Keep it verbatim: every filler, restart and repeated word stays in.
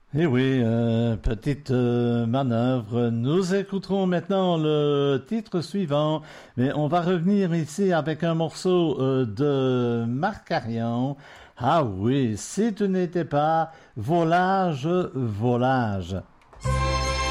Et oui, euh, petite euh, manœuvre. Nous écouterons maintenant le titre suivant, mais on va revenir ici avec un morceau euh, de Marcarian. Ah oui, si tu n'étais pas volage, volage.